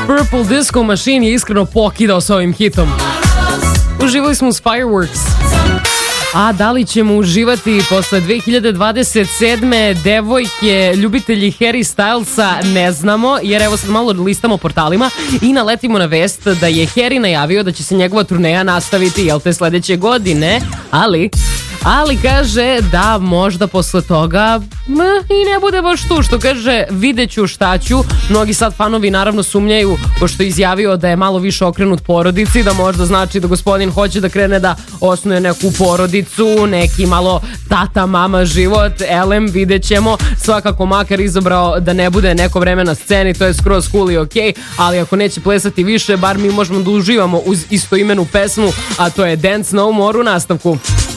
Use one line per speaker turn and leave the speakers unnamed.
Purple Disco Machine je iskreno pokidao s ovim hitom. Uživali smo uz Fireworks. A da li ćemo uživati posle 2027. devojke, ljubitelji Harry Stylesa, ne znamo, jer evo sad malo listamo portalima i naletimo na vest da je Harry najavio da će se njegova turneja nastaviti, jel te, sledeće godine, ali kaže da možda posle toga i ne bude baš tu, što kaže vidjet ću šta ću. Mnogi sad fanovi naravno sumnjaju, pošto je izjavio da je malo više okrenut porodici, da možda znači da gospodin hoće da krene da osnuje neku porodicu, neki malo tata mama život. Elem, vidjet ćemo. Svakako makar izabrao da ne bude neko vreme na sceni, to je skroz cool i okej, ali ako neće plesati više, bar mi možemo da uživamo uz istoimenu pesmu, a to je Dance No More u nastavku.